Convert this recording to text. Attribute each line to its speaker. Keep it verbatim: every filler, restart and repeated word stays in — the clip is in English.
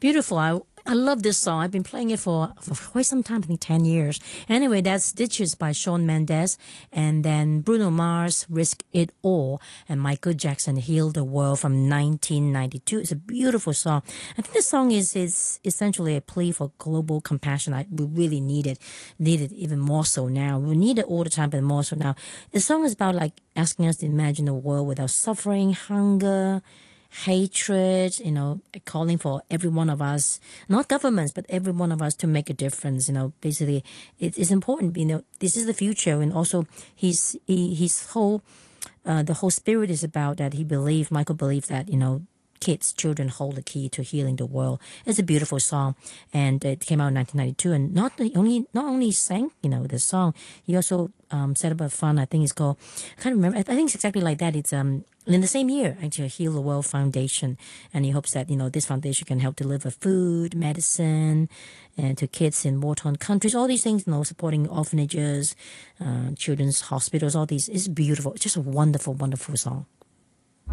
Speaker 1: Beautiful. I I love this song. I've been playing it for, for quite some time, I think ten years. Anyway, that's Stitches by Shawn Mendes. And then Bruno Mars, Risk It All. And Michael Jackson, Heal the World from nineteen ninety-two. It's a beautiful song. I think the song is, is essentially a plea for global compassion. I, we really need it. Need it even more so now. We need it all the time, but more so now. The song is about like asking us to imagine a world without suffering, hunger, hatred, you know, calling for every one of us, not governments, but every one of us to make a difference. You know, basically, it, it's important. You know, this is the future, and also his he, his whole uh, the whole spirit is about that. He believed, Michael believed that you know. Kids, children hold the key to healing the world. It's a beautiful song, and it came out in nineteen ninety-two. And not the only, not only sang, you know, the song. He also um, set up a fund. I think it's called. I can't remember. I think it's exactly like that. It's um in the same year, actually, Heal the World Foundation, and he hopes that you know this foundation can help deliver food, medicine, and to kids in war-torn countries. All these things, you know, supporting orphanages, uh, children's hospitals. All these is beautiful. It's just a wonderful, wonderful song.